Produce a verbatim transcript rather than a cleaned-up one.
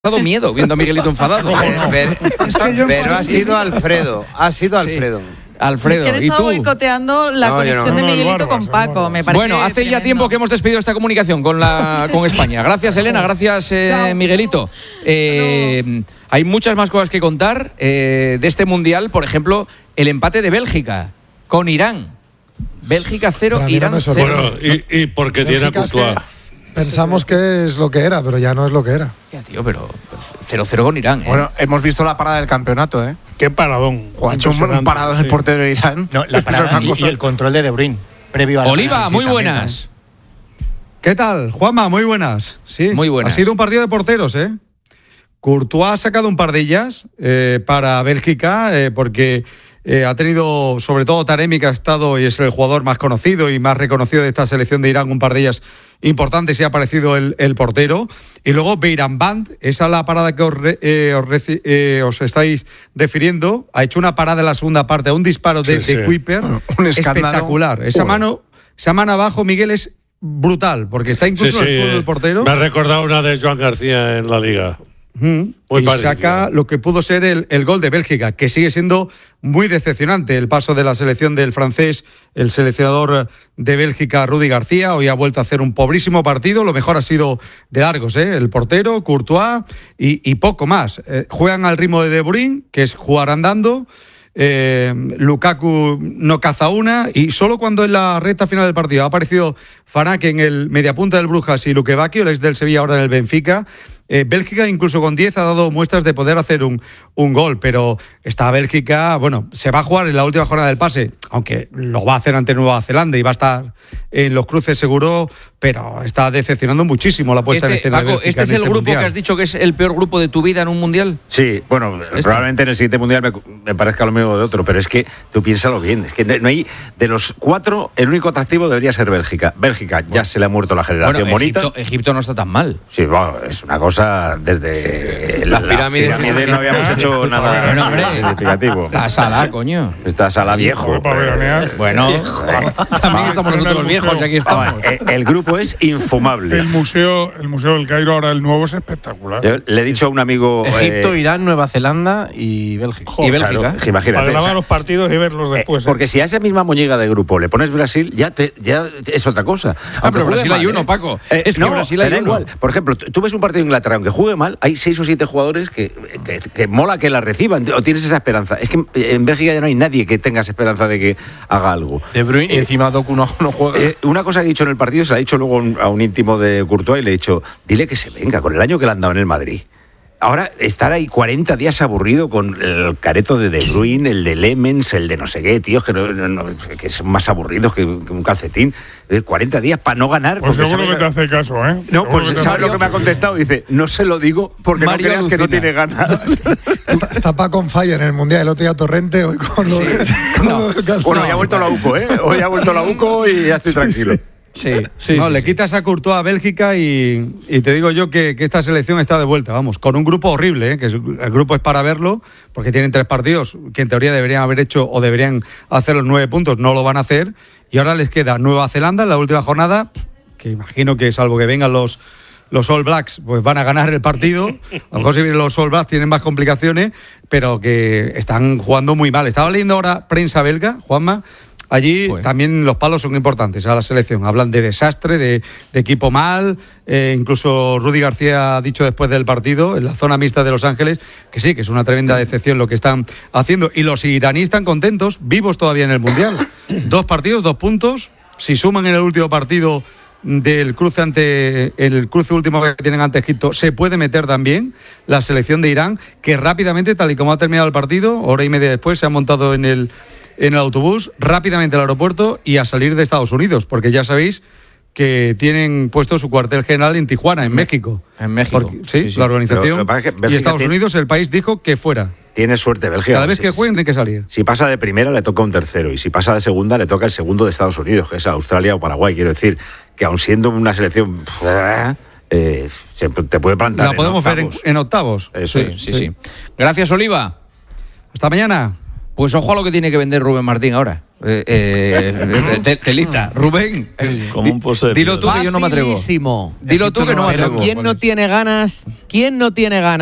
dado miedo viendo a Miguelito enfadado. Pero, es que yo pero ha sido Alfredo, ha sido Alfredo. Sí. Alfredo, es que han ¿y estado tú? boicoteando la no, conexión no. de No, no, Miguelito Barbas, con Paco. Me parece bueno, hace tremendo. ya tiempo que hemos despedido esta comunicación con la con España. Gracias, Elena, gracias, eh, Miguelito. Eh, hay muchas más cosas que contar eh, de este Mundial. Por ejemplo, el empate de Bélgica con Irán. Bélgica cero, Irán cero. Bueno, y, y porque tiene a Courtois. Pensamos que es lo que era, pero ya no es lo que era. Ya, tío, pero cero cero con Irán, ¿eh? Bueno, hemos visto la parada del campeonato, ¿eh? Qué paradón. Ha hecho un parado en el portero de Irán. No, la parada y, y el control de De Bruyne. Previo a la Oliva, muy también, buenas. ¿Qué tal, Juanma? Muy buenas. Sí, muy buenas. Ha sido un partido de porteros, ¿eh? Courtois ha sacado un par de ellas eh, para Bélgica, eh, porque eh, ha tenido, sobre todo Taremi, que ha estado y es el jugador más conocido y más reconocido de esta selección de Irán, un par de ellas importantes, y ha aparecido el, el portero. Y luego Beiranvand, esa es la parada que os, re, eh, os, reci, eh, os estáis refiriendo, ha hecho una parada en la segunda parte, a un disparo de, sí, de sí. Kuiper, bueno, un espectacular. Esa mano, esa mano abajo, Miguel, es brutal, porque está incluso sí, en el suelo sí. del portero. Me ha recordado una de Joan García en la Liga. Mm. Y parecido. Saca lo que pudo ser el, el gol de Bélgica, que sigue siendo muy decepcionante el paso de la selección del francés, el seleccionador de Bélgica, Rudi García. Hoy ha vuelto a hacer un pobrísimo partido, lo mejor ha sido de largos, ¿eh? El portero, Courtois y, y poco más. Eh, juegan al ritmo de De Bruyne, que es jugar andando. Eh, Lukaku no caza una, y solo cuando en la recta final del partido ha aparecido Fanak en el mediapunta del Brujas y Luque Bacchio, el ex del Sevilla, ahora en el Benfica. Eh, Bélgica incluso con diez ha dado muestras de poder hacer un, un gol, pero esta Bélgica, bueno, se va a jugar en la última jornada del pase, aunque lo va a hacer ante Nueva Zelanda y va a estar en los cruces seguro, pero está decepcionando muchísimo la puesta este, en escena Paco, de Bélgica. ¿Este es en el este grupo mundial. que has dicho que es el peor grupo de tu vida en un mundial? Sí, bueno, ¿Este? probablemente en el siguiente mundial me, me parezca lo mismo de otro, pero es que tú piénsalo bien, es que no, no hay, de los cuatro, el único atractivo debería ser Bélgica. Bélgica, bueno, ya se le ha muerto la generación bueno, bonita. Egipto, Egipto no está tan mal. Sí, bueno, es una cosa desde las pirámides, la pirámide no habíamos hecho nada bueno, hombre, significativo. Está Sala, coño. Está Sala viejo. Bueno, también estamos nosotros viejos y aquí estamos. El grupo es infumable. El museo, el museo del Cairo, ahora el nuevo, es espectacular. Yo le he dicho a un amigo. Egipto, eh, Irán, Nueva Zelanda y Bélgica. Joder, y Bélgica. Claro, imagínate. Para grabar o sea, los partidos y verlos después. Eh, porque si a esa misma moñiga de grupo le pones Brasil, ya, te, ya es otra cosa. Ah, pero Brasil mal, hay uno, ¿eh? Paco. Eh, es que no, Brasil hay uno. Igual. Por ejemplo, tú ves un partido de Inglaterra, aunque juegue mal, hay seis o siete jugadores que, que, que mola que la reciban, o tienes esa esperanza. Es que en Bélgica ya no hay nadie que tenga esa esperanza de que haga algo. De Bruyne, y encima Doku no, no juega. Eh, una cosa que he dicho en el partido, se la he dicho luego a un íntimo de Courtois y le he dicho, dile que se venga con el año que le han dado en el Madrid. Ahora, estar ahí cuarenta días aburrido con el careto de De Bruyne, el de Lemens, el de no sé qué, tíos, que, no, no, que son más aburridos que, que un calcetín. cuarenta días para no ganar. Pues seguro que te hace caso, ¿eh? No, seguro pues ¿sabes lo que me ha contestado? Dice, no se lo digo porque Mario no creas Lucina. Que no tiene ganas. Está Paco on fire en el Mundial, el otro día Torrente, hoy con los... Sí. Con no. los Bueno, ya ha vuelto la U C O, ¿eh? Hoy ha vuelto la U C O y ya estoy sí, tranquilo. Sí. Sí, sí, no, sí, le sí. quitas a Courtois a Bélgica y, y te digo yo que, que esta selección está de vuelta, vamos, con un grupo horrible, ¿eh? Que es, el grupo es para verlo, porque tienen tres partidos que en teoría deberían haber hecho o deberían hacer los nueve puntos, no lo van a hacer, y ahora les queda Nueva Zelanda en la última jornada, que imagino que salvo que vengan los, los All Blacks, pues van a ganar el partido, a lo mejor si vienen los All Blacks tienen más complicaciones, pero que están jugando muy mal. Estaba leyendo ahora prensa belga, Juanma. Allí pues. también los palos son importantes a la selección. Hablan de desastre, de, de equipo mal. Eh, incluso Rudi García ha dicho después del partido, en la zona mixta de Los Ángeles, que sí, que es una tremenda decepción lo que están haciendo. Y los iraníes están contentos, vivos todavía en el Mundial. Dos partidos, dos puntos. Si suman en el último partido del cruce ante el cruce último que tienen ante Egipto, se puede meter también la selección de Irán, que rápidamente, tal y como ha terminado el partido, hora y media después, se ha montado en el en el autobús, rápidamente al aeropuerto y a salir de Estados Unidos, porque ya sabéis que tienen puesto su cuartel general en Tijuana, en México. En México. Porque, sí, sí, sí, la organización. Es que y Estados tiene, Unidos, el país dijo que fuera. Tiene suerte Bélgica. Cada vez si, que jueguen tiene que salir. Si pasa de primera le toca un tercero y si pasa de segunda le toca el segundo de Estados Unidos, que es Australia o Paraguay. Quiero decir que aun siendo una selección... Eh, se te puede plantar. La podemos en ver en, en octavos. Eso sí, es. Sí, sí, sí. Gracias, Oliva. Hasta mañana. Pues ojo a lo que tiene que vender Rubén Martín ahora. Eh, eh, te- telita. Rubén, Como un posero. dilo tú que yo no me atrevo. Facilísimo. Dilo tú que no me Pero atrevo. ¿quién no tiene ganas? ¿Quién no tiene ganas?